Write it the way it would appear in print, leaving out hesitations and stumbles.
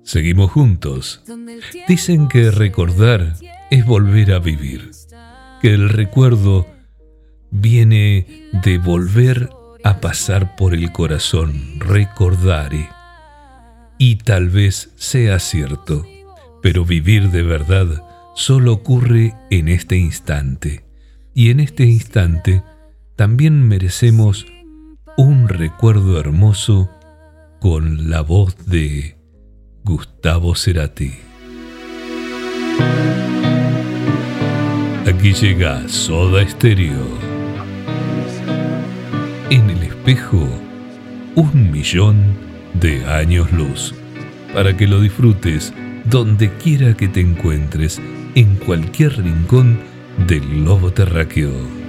Seguimos juntos. Dicen que recordar es volver a vivir, que el recuerdo viene de volver a pasar por el corazón, recordare. Y tal vez sea cierto, pero vivir de verdad solo ocurre en este instante. Y en este instante también merecemos un recuerdo hermoso con la voz de Gustavo Cerati. Aquí llega Soda Stereo. En el espejo, 1.000.000 de años luz. Para que lo disfrutes donde quiera que te encuentres, en cualquier rincón del globo terráqueo.